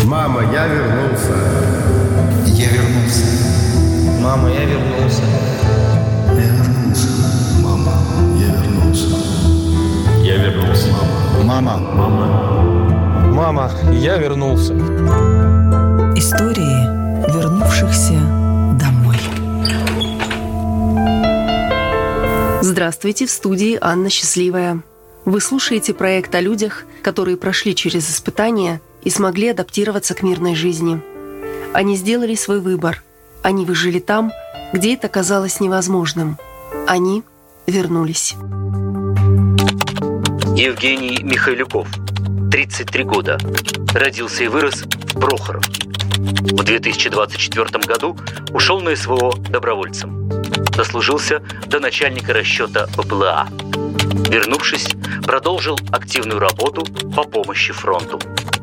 Мама, я вернулся. Я вернулся. Мама, я вернулся. Я вернулся. Мама, я вернулся. Я вернулся. Мама. Мама, я вернулся. Истории вернувшихся домой. Здравствуйте, в студии Анна Счастливая. Вы слушаете проект о людях, которые прошли через испытания и смогли адаптироваться к мирной жизни. Они сделали свой выбор. Они выжили там, где это казалось невозможным. Они вернулись. Евгений Михайлюков, 33 года. Родился и вырос в Прохоровке. В 2024 году ушел на СВО добровольцем. Дослужился до начальника расчета ППЛА. Вернувшись, продолжил активную работу по помощи фронту.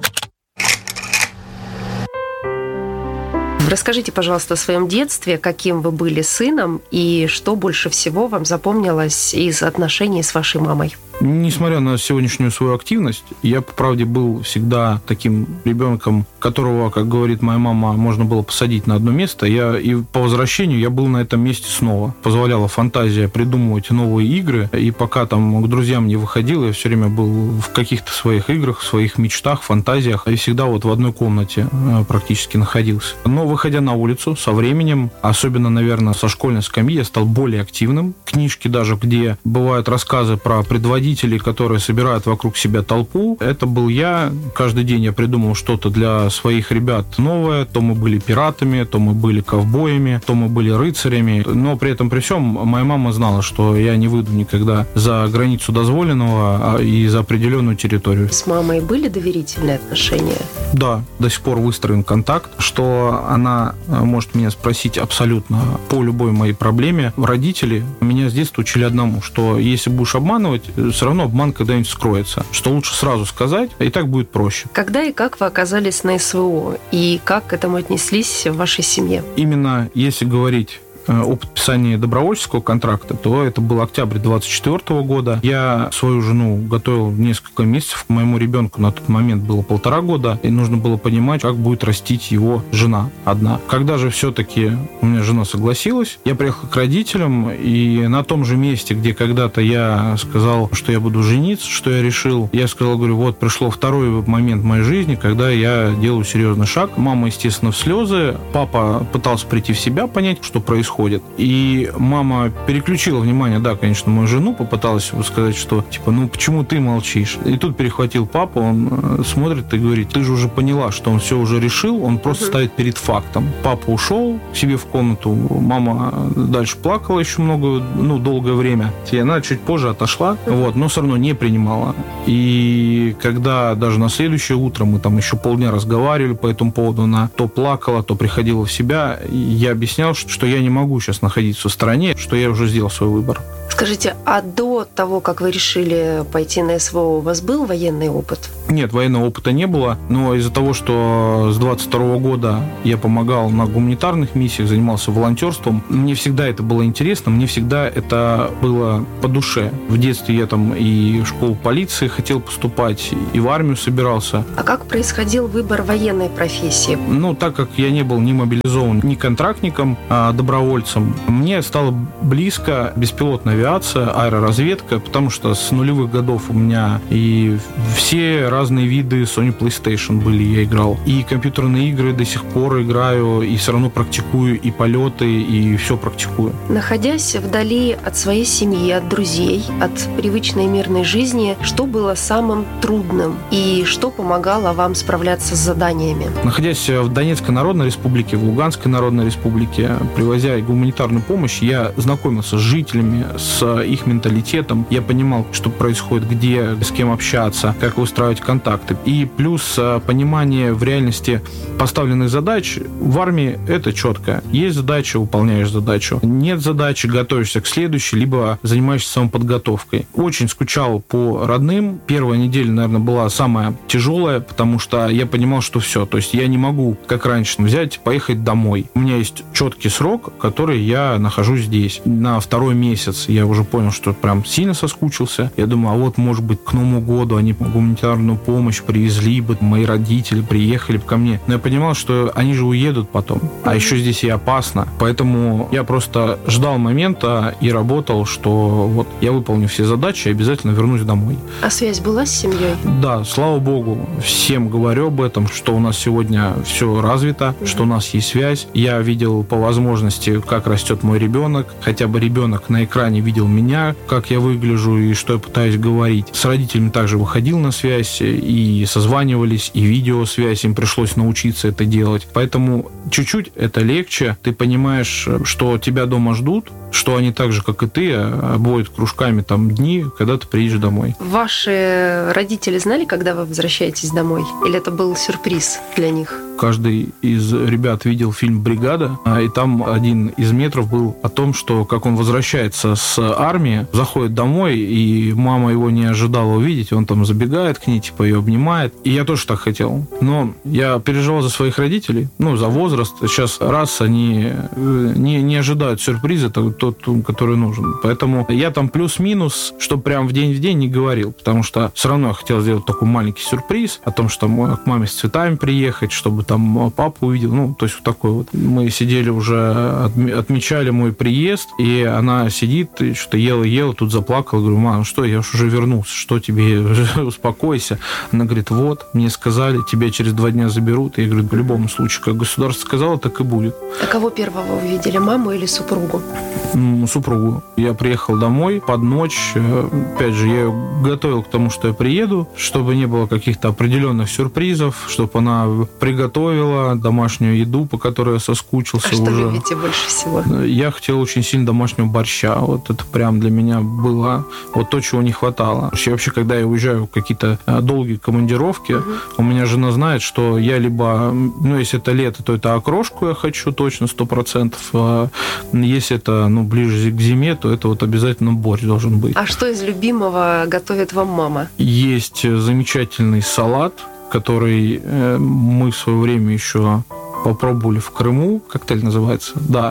Расскажите, пожалуйста, о своем детстве, каким вы были сыном и что больше всего вам запомнилось из отношений с вашей мамой. Несмотря на сегодняшнюю свою активность, я, по правде, был всегда таким ребенком, которого, как говорит моя мама, можно было посадить на одно место. И по возвращению я был на этом месте снова. Позволяла фантазия придумывать новые игры. И пока там к друзьям не выходил, я все время был в каких-то своих играх, в своих мечтах, фантазиях. И всегда вот в одной комнате практически находился. Но, выходя на улицу, со временем, особенно, наверное, со школьной скамьи, я стал более активным. Книжки даже, где бывают рассказы про предводителей, которые собирают вокруг себя толпу. Это был я. Каждый день я придумал что-то для своих ребят новое. То мы были пиратами, то мы были ковбоями, то мы были рыцарями. Но при этом, при всем, моя мама знала, что я не выйду никогда за границу дозволенного и за определенную территорию. С мамой были доверительные отношения? Да, до сих пор выстроен контакт, что она может меня спросить абсолютно по любой моей проблеме. Родители меня с детства учили одному, что если будешь обманывать, все равно обман когда-нибудь скроется. Что лучше сразу сказать, и так будет проще. Когда и как вы оказались на СВО? И как к этому отнеслись в вашей семье? Именно если говорить о подписании добровольческого контракта, то это был октябрь 24 года. Я свою жену готовил несколько месяцев. Моему ребенку на тот момент было 1,5 года, и нужно было понимать, как будет растить его жена одна. Когда же все-таки у меня жена согласилась, я приехал к родителям, и на том же месте, где когда-то я сказал, что я буду жениться, что я решил, я сказал, говорю, вот пришло второй момент в моей жизни, когда я делаю серьезный шаг. Мама, естественно, в слезы. Папа пытался прийти в себя, понять, что происходит. И мама переключила внимание, да, конечно, мою жену, попыталась сказать, что, типа, ну, почему ты молчишь? И тут перехватил папа, он смотрит и говорит, ты же уже поняла, что он все уже решил, он просто ставит перед фактом. Папа ушел к себе в комнату, мама дальше плакала еще долгое время. И она чуть позже отошла, но все равно не принимала. И когда даже на следующее утро мы там еще полдня разговаривали по этому поводу, она то плакала, то приходила в себя, я объяснял, что я не могу сейчас находиться в стороне, что я уже сделал свой выбор. Скажите, а до того, как вы решили пойти на СВО, у вас был военный опыт? Нет, военного опыта не было, но из-за того, что с 22 года я помогал на гуманитарных миссиях, занимался волонтерством, мне всегда это было интересно, мне всегда это было по душе. В детстве я там и в школу полиции хотел поступать, и в армию собирался. А как происходил выбор военной профессии? Так как я не был ни мобилизован, ни контрактником, а добровольцем, мне стало близко беспилотная авиация, аэроразведка, потому что с нулевых годов у меня и все разные виды Sony PlayStation были, я играл. И компьютерные игры до сих пор играю, и все равно практикую и полеты, и все практикую. Находясь вдали от своей семьи, от друзей, от привычной мирной жизни, что было самым трудным и что помогало вам справляться с заданиями? Находясь в Донецкой Народной Республике, в Луганской Народной Республике, привозя гуманитарную помощь, я знакомился с жителями, с их менталитетом. Я понимал, что происходит, где, с кем общаться, как выстраивать контакты. И плюс понимание в реальности поставленных задач. В армии это четко. Есть задача, выполняешь задачу. Нет задачи, готовишься к следующей, либо занимаешься самоподготовкой. Очень скучал по родным. Первая неделя, наверное, была самая тяжелая, потому что я понимал, что все. То есть я не могу, как раньше, взять, поехать домой. У меня есть четкий срок, который я нахожусь здесь. На второй месяц я уже понял, что прям сильно соскучился. Я думаю, а вот, может быть, к Новому году они гуманитарную гуманитарную помощь привезли бы, мои родители приехали бы ко мне. Но я понимал, что они же уедут потом, а еще здесь и опасно. Поэтому я просто ждал момента и работал, что вот я выполню все задачи и обязательно вернусь домой. А связь была с семьей? Да, слава богу, всем говорю об этом, что у нас сегодня все развито, что у нас есть связь. Я видел по возможности, как растет мой ребенок. Хотя бы ребенок на экране видел меня, как я выгляжу и что я пытаюсь говорить. С родителями также выходил на связь и созванивались, и видеосвязь. Им пришлось научиться это делать. Поэтому чуть-чуть это легче. Ты понимаешь, что тебя дома ждут, что они так же, как и ты, обводят кружками там дни, когда ты приедешь домой. Ваши родители знали, когда вы возвращаетесь домой? Или это был сюрприз для них? Каждый из ребят видел фильм «Бригада», и там один из метров был о том, что как он возвращается с армии, заходит домой, и мама его не ожидала увидеть, он там забегает к ней, типа ее обнимает. И я тоже так хотел. Но я переживал за своих родителей, за возраст. Сейчас раз они не ожидают сюрприза, тот, который нужен. Поэтому я там плюс-минус, что прям в день не говорил, потому что все равно я хотел сделать такой маленький сюрприз о том, что к маме с цветами приехать, чтобы там папу увидел. То есть вот такой вот. Мы сидели уже, отмечали мой приезд, и она сидит, и что-то ела, тут заплакала. Говорю: мам, что, я уже вернулся, что тебе, успокойся. Она говорит: вот, мне сказали, тебя через 2 дня заберут. И я говорю: в любом случае, как государство сказало, так и будет. А кого первого увидели, маму или супругу? Супругу. Я приехал домой под ночь. Опять же, я ее готовил к тому, что я приеду, чтобы не было каких-то определенных сюрпризов, чтобы она приготовила домашнюю еду, по которой я соскучился уже. А что любите больше всего? Я хотел очень сильно домашнего борща. Вот это прям для меня было вот то, чего не хватало. Вообще, когда я уезжаю в какие-то долгие командировки, у меня жена знает, что я либо, если это лето, то это окрошку я хочу точно 100%. А если это, ближе к зиме, то это вот обязательно борщ должен быть. А что из любимого готовит вам мама? Есть замечательный салат, который мы в свое время еще попробовали в Крыму, коктейль называется, да,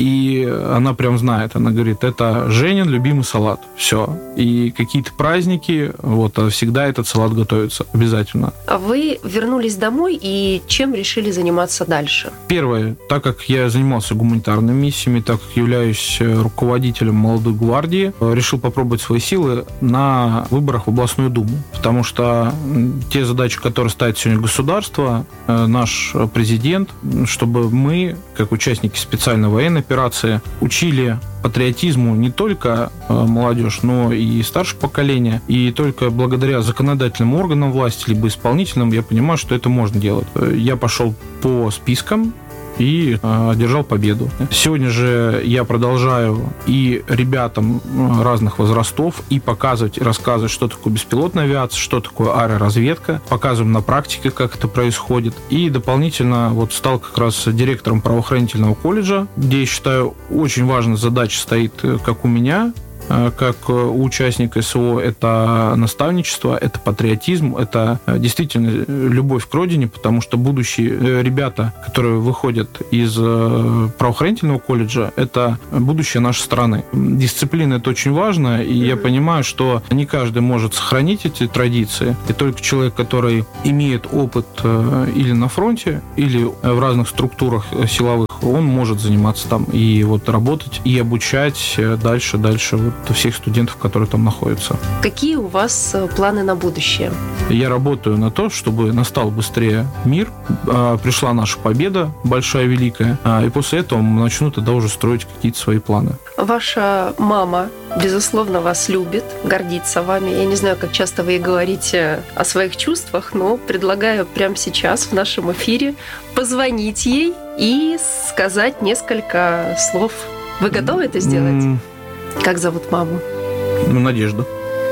и она прям знает, она говорит: это Женин любимый салат, все. И какие-то праздники, всегда этот салат готовится, обязательно. А вы вернулись домой, и чем решили заниматься дальше? Первое, так как я занимался гуманитарными миссиями, так как являюсь руководителем молодой гвардии, решил попробовать свои силы на выборах в областную думу, потому что те задачи, которые ставит сегодня государство, наш президент, чтобы мы, как участники специальной военной операции, учили патриотизму не только молодежь, но и старшее поколение. И только благодаря законодательным органам власти, либо исполнительным, я понимаю, что это можно делать. Я пошел по спискам и одержал победу. Сегодня же я продолжаю и ребятам разных возрастов и показывать, и рассказывать, что такое беспилотная авиация, что такое аэроразведка. Показываем на практике, как это происходит. И дополнительно стал как раз директором правоохранительного колледжа, где, я считаю, очень важная задача стоит, как у меня, как у участника СО, это наставничество, это патриотизм, это действительно любовь к родине, потому что будущие ребята, которые выходят из правоохранительного колледжа, это будущее нашей страны. Дисциплина — это очень важно, и я понимаю, что не каждый может сохранить эти традиции, и только человек, который имеет опыт или на фронте, или в разных структурах силовых, он может заниматься там и работать, и обучать дальше всех студентов, которые там находятся. Какие у вас планы на будущее? Я работаю на то, чтобы настал быстрее мир, пришла наша победа большая, великая, и после этого начну тогда уже строить какие-то свои планы. Ваша мама, безусловно, вас любит, гордится вами. Я не знаю, как часто вы ей говорите о своих чувствах, но предлагаю прямо сейчас в нашем эфире позвонить ей и сказать несколько слов. Вы готовы это сделать? Как зовут маму? Надежда.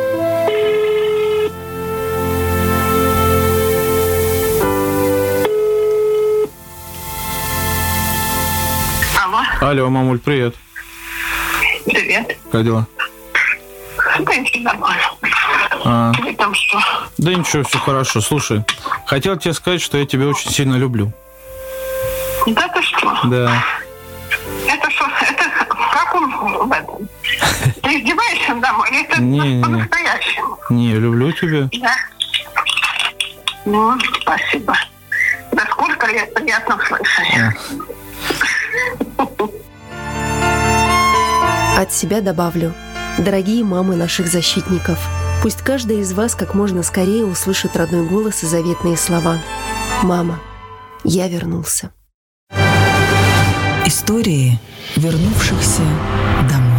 Алло, мамуль, привет. Привет. Как дела? Да ничего, нормально. Тебе там что? Да ничего, все хорошо. Слушай, хотел тебе сказать, что я тебя очень сильно люблю. Да ты что? Да. Это что? Это как он в этом? Ты издеваешься надо мной? Или это Не. по-настоящему? Не, люблю тебя. Да. Ну, спасибо. Да сколько лет, приятно слышать. От себя добавлю. Дорогие мамы наших защитников, пусть каждая из вас как можно скорее услышит родной голос и заветные слова. «Мама, я вернулся». Истории вернувшихся домой.